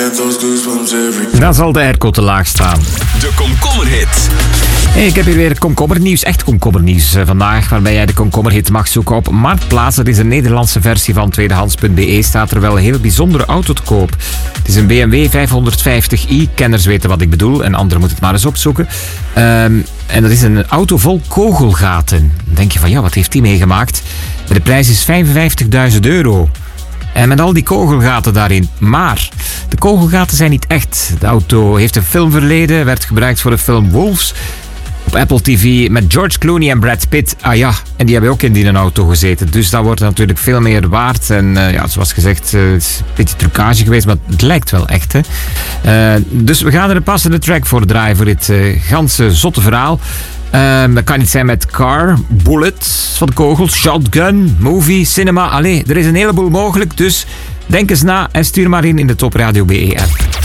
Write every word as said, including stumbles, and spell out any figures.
Dan zal de airco te laag staan. De komkommerhit. Hey, ik heb hier weer komkommernieuws, echt komkommernieuws uh, vandaag, waarbij jij de komkommerhit mag zoeken op Marktplaats. Dat is een Nederlandse versie van tweedehands punt b e. Staat er wel een heel bijzondere auto te koop. Het is een B M W vijfhonderdvijftig i. Kenners weten wat ik bedoel en anderen moeten het maar eens opzoeken. Um, en dat is een auto vol kogelgaten. Dan denk je van, ja, wat heeft die meegemaakt? De prijs is vijfenvijftigduizend euro. En met al die kogelgaten daarin. Maar de kogelgaten zijn niet echt. De auto heeft een filmverleden, werd gebruikt voor de film Wolves op Apple T V met George Clooney en Brad Pitt. Ah ja, en die hebben ook in die auto gezeten. Dus dat wordt natuurlijk veel meer waard. En uh, ja, zoals gezegd, uh, het is een beetje trucage geweest, maar het lijkt wel echt. Hè? Uh, dus we gaan er een passende track voor draaien voor dit uh, ganse zotte verhaal. Uh, dat kan niet zijn met car, bullet van de kogels, shotgun, movie, cinema. Allee, er is een heleboel mogelijk. Dus denk eens na en stuur maar in in de Top Radio B E app.